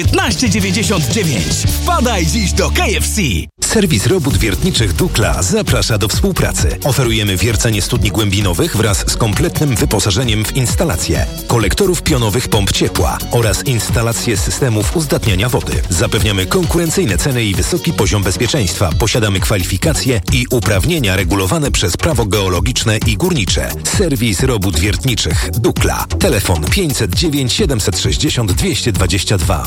15,99. Wpadaj dziś do KFC. Serwis robót wiertniczych Dukla zaprasza do współpracy. Oferujemy wiercenie studni głębinowych wraz z kompletnym wyposażeniem w instalacje, kolektorów pionowych pomp ciepła oraz instalacje systemów uzdatniania wody. Zapewniamy konkurencyjne ceny i wysoki poziom bezpieczeństwa. Posiadamy kwalifikacje i uprawnienia regulowane przez prawo geologiczne i górnicze. Serwis robót wiertniczych Dukla. Telefon 509 760 222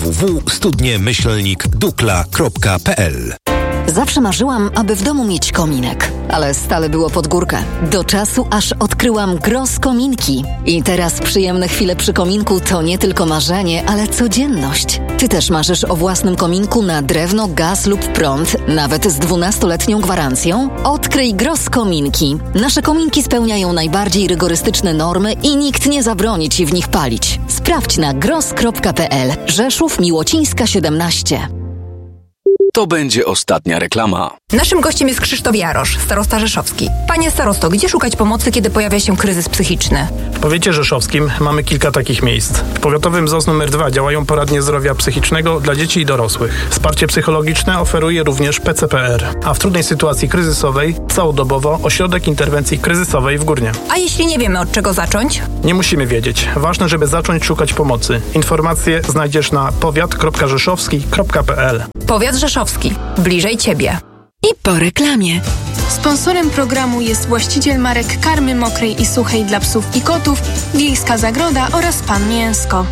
www.studnie-dukla.pl. Zawsze marzyłam, aby w domu mieć kominek, ale stale było pod górkę. Do czasu, aż odkryłam Gross Kominki. I teraz przyjemne chwile przy kominku to nie tylko marzenie, ale codzienność. Ty też marzysz o własnym kominku na drewno, gaz lub prąd, nawet z 12-letnią gwarancją? Odkryj Gross Kominki. Nasze kominki spełniają najbardziej rygorystyczne normy i nikt nie zabroni Ci w nich palić. Sprawdź na gross.pl. Rzeszów, Miłocińska 17. To będzie ostatnia reklama. Naszym gościem jest Krzysztof Jarosz, starosta rzeszowski. Panie starosto, gdzie szukać pomocy, kiedy pojawia się kryzys psychiczny? W powiecie rzeszowskim mamy kilka takich miejsc. W powiatowym ZOZ nr 2 działają poradnie zdrowia psychicznego dla dzieci i dorosłych. Wsparcie psychologiczne oferuje również PCPR. A w trudnej sytuacji kryzysowej całodobowo Ośrodek Interwencji Kryzysowej w Górnie. A jeśli nie wiemy, od czego zacząć? Nie musimy wiedzieć. Ważne, żeby zacząć szukać pomocy. Informacje znajdziesz na powiat.rzeszowski.pl. Powiat rzeszowski. Bliżej Ciebie. I po reklamie. Sponsorem programu jest właściciel marek karmy mokrej i suchej dla psów i kotów, Wiejska Zagroda oraz Pan Mięsko.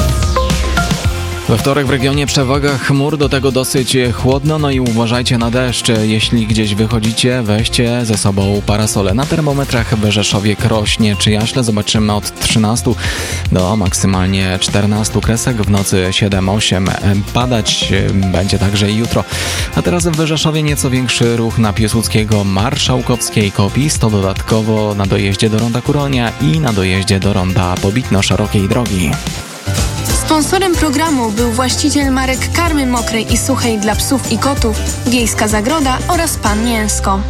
We wtorek w regionie przewaga chmur, do tego dosyć chłodno, no i uważajcie na deszcz. Jeśli gdzieś wychodzicie, weźcie ze sobą parasole. Na termometrach w Rzeszowie, Krośnie czy Jaśle zobaczymy od 13 do maksymalnie 14 kresek, w nocy 7-8. Padać będzie także i jutro. A teraz w Rzeszowie nieco większy ruch na Piłsudskiego, Marszałkowskiej, Kopis, to dodatkowo na dojeździe do ronda Kuronia i na dojeździe do ronda Pobitno-Szerokiej Drogi. Sponsorem programu był właściciel marek karmy mokrej i suchej dla psów i kotów, Wiejska Zagroda oraz Pan Mięsko.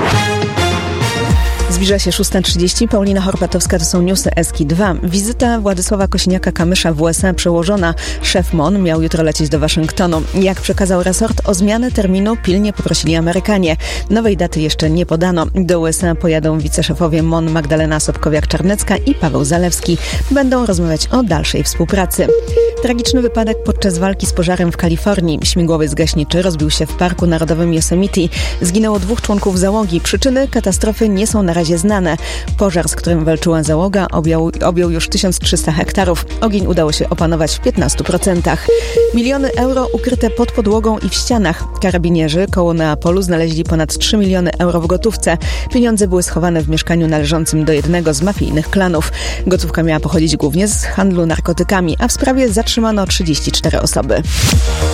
Zbliża się 6:30. Paulina Horpatowska, to są newsy Eski 2. Wizyta Władysława Kosiniaka-Kamysza w USA przełożona. Szef MON miał jutro lecieć do Waszyngtonu. Jak przekazał resort, o zmianę terminu pilnie poprosili Amerykanie. Nowej daty jeszcze nie podano. Do USA pojadą wiceszefowie MON Magdalena Sobkowiak-Czarnecka i Paweł Zalewski. Będą rozmawiać o dalszej współpracy. Tragiczny wypadek podczas walki z pożarem w Kalifornii. Śmigłowiec gaśniczy rozbił się w Parku Narodowym Yosemite. Zginęło 2 członków załogi. Przyczyny katastrofy nie są na razie znane. Pożar, z którym walczyła załoga, objął już 1300 hektarów. Ogień udało się opanować w 15%. Miliony euro ukryte pod podłogą i w ścianach. Karabinierzy koło Neapolu znaleźli ponad 3 miliony euro w gotówce. Pieniądze były schowane w mieszkaniu należącym do jednego z mafijnych klanów. Gotówka miała pochodzić głównie z handlu narkotykami, a w sprawie zatrzymano 34 osoby.